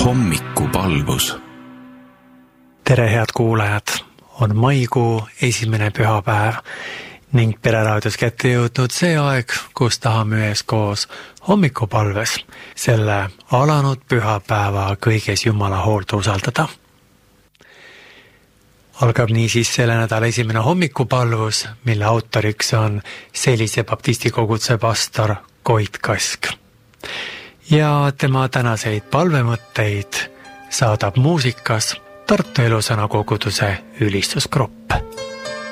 Hommikupalvus. Tere, head kuulajad! On maikuu esimene pühapäev ning Pereraadios kätte jõudnud see aeg, kus tahame üheskoos hommikupalves selle alanud pühapäeva kõiges Jumala hoolt usaldada. Algab niisiis selle nädala esimene hommikupalvus, mille autoriks on Selise baptisti koguduse pastor Koit Kask. Ja tema tänaseid palvemõtteid saadab muusikas Tartu Elusõna koguduse ülistusgrupp.